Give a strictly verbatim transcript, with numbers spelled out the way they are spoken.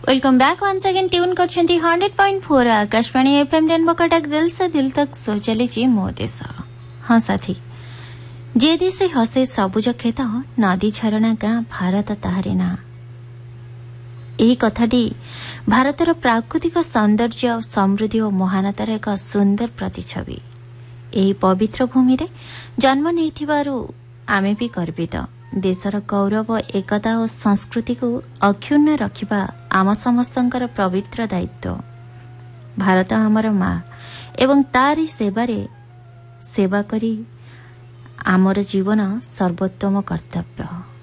Welcome back one second tune करछंती hundred point four Akashvani FM rainbow Cuttack दिल से दिल तक सो चलीची मो देश। हाँ साथी, जे देशे हसे सबुज खेत नदी झरणा गाँ भारत ताहारे ना। ଏହି କଥାଟି ଭାରତର ପ୍ରାକୃତିକ ସୌନ୍ଦର୍ଯ୍ୟ ସମୃଦ୍ଧି ଓ ମହାନତାର ଏକ ସୁନ୍ଦର ପ୍ରତିଛବି। ଏହି ପବିତ୍ର ଭୂମିରେ ଜନ୍ମ ନେଇଥିବାରୁ ଆମେ ବି ଗର୍ବିତ। ଦେଶର ଗୌରବ, ଏକତା ଓ ସଂସ୍କୃତିକୁ ଅକ୍ଷୁଣ୍ଣ ରଖିବା ଆମ ସମସ୍ତଙ୍କର ପବିତ୍ର ଦାୟିତ୍ୱ। ଭାରତ ଆମର ମା ଏବଂ ତାରି ସେବାରେ ସେବା କରି ଆମର ଜୀବନ ସର୍ବୋତ୍ତମ କର୍ତ୍ତବ୍ୟ।